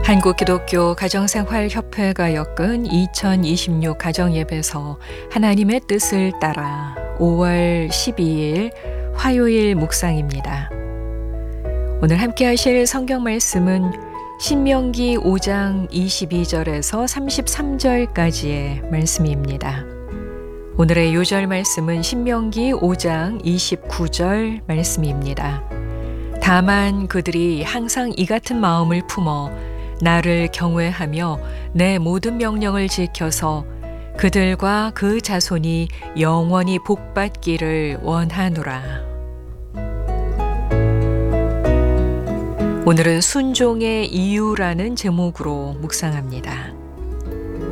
한국기독교 가정생활협회가 엮은 2026 가정예배서 하나님의 뜻을 따라 5월 12일 화요일 묵상입니다. 오늘 함께 하실 성경 말씀은 신명기 5장 22절에서 33절까지의 말씀입니다. 오늘의 요절 말씀은 신명기 5장 29절 말씀입니다. 다만 그들이 항상 이 같은 마음을 품어 나를 경외하며 내 모든 명령을 지켜서 그들과 그 자손이 영원히 복받기를 원하노라. 오늘은 순종의 이유라는 제목으로 묵상합니다.